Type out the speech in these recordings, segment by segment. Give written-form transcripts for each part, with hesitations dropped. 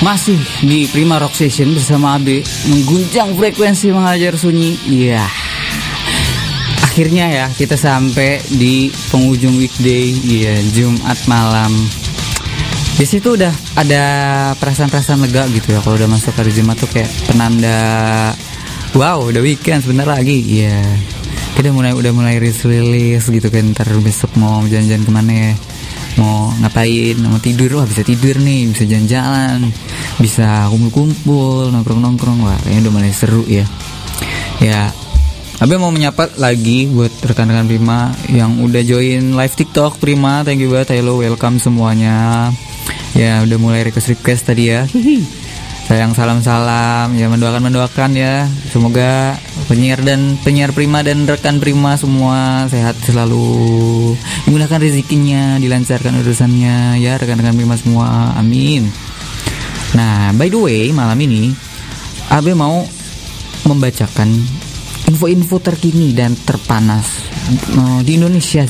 Masih di Prima Rock Session bersama Abe, mengguncang frekuensi menghajar sunyi. Iya. Akhirnya ya kita sampai di penghujung weekday, ya Jumat malam. Di situ udah ada perasaan-perasaan lega gitu ya, kalau udah masuk hari Jumat tuh kayak penanda wow, udah weekend sebentar lagi. Iya. Kita udah mulai rilis gitu kan, ntar besok mau jalan-jalan kemana ya, mau ngapain, mau tidur, wah bisa tidur nih, bisa jalan-jalan, bisa kumpul-kumpul, nongkrong-nongkrong, wah kayaknya udah mulai seru ya. Ya, Abe mau menyapa lagi buat rekan-rekan Prima yang udah join live TikTok Prima, thank you banget, hello, welcome semuanya. Ya udah mulai request tadi ya. Sayang salam-salam ya, mendoakan ya, semoga penyiar Prima dan rekan Prima semua sehat selalu, dimudahkan rezekinya, dilancarkan urusannya ya rekan-rekan Prima semua, amin. Nah, by the way, malam ini Abe mau membacakan info-info terkini dan terpanas di Indonesia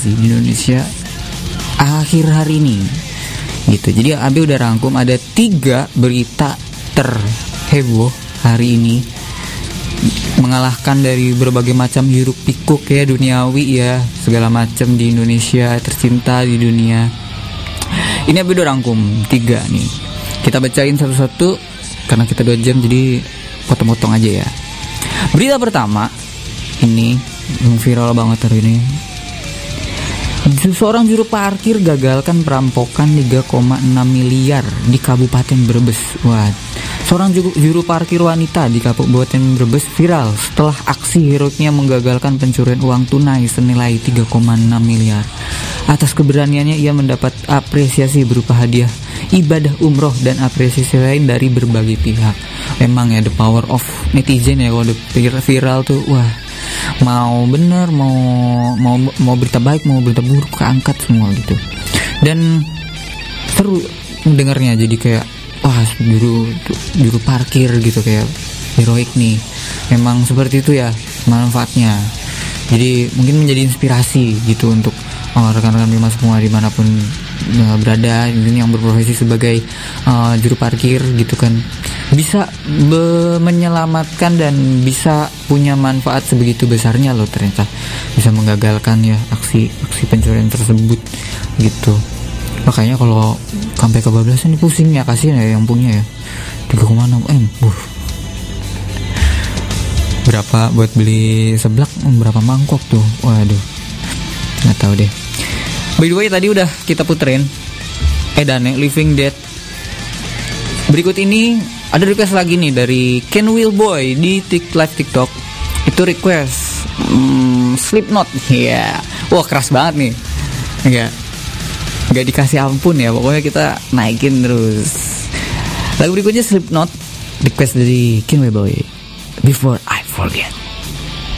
akhir hari ini gitu. Jadi Abe udah rangkum ada 3 berita terheboh hari ini, mengalahkan dari berbagai macam hiruk pikuk ya duniawi ya, segala macam di Indonesia tercinta di dunia. Ini Abe udah rangkum 3 nih, kita bacain satu-satu karena kita 2 jam, jadi potong-potong aja ya. Berita pertama ini viral banget hari ini. Seorang juru parkir gagalkan perampokan 3,6 miliar di Kabupaten Brebes. Wah, seorang juru parkir wanita di Kabupaten Brebes viral setelah aksi heroiknya menggagalkan pencurian uang tunai senilai 3,6 miliar. Atas keberaniannya ia mendapat apresiasi berupa hadiah ibadah umroh dan apresiasi lain dari berbagai pihak. Emang ya the power of netizen ya, kalau udah viral tuh wah, mau bener, mau berita baik, mau berita buruk keangkat semua gitu. Dan seru dengarnya, jadi kayak wah, juru parkir gitu kayak heroik nih. Emang seperti itu ya manfaatnya. Jadi mungkin menjadi inspirasi gitu untuk rekan-rekan Prima semua dimanapun berada, ini yang berprofesi sebagai juru parkir gitu kan, bisa menyelamatkan dan bisa punya manfaat sebegitu besarnya loh, ternyata bisa menggagalkan ya aksi pencurian tersebut gitu. Makanya kalau sampai kebablasan ini pusing ya, kasihan ya yang punya ya. 3,6 M. Berapa buat beli seblak, berapa mangkok tuh? Waduh, nggak tahu deh. By the way, tadi udah kita puterin Edane Living Dead. Berikut ini ada request lagi nih dari Ken Will Boy di live TikTok. Itu request Slipknot. Ya, wah keras banget nih. Nggak dikasih ampun ya. Pokoknya kita naikin terus. Lagu berikutnya Slipknot, request dari Ken Will Boy, Before I Forget.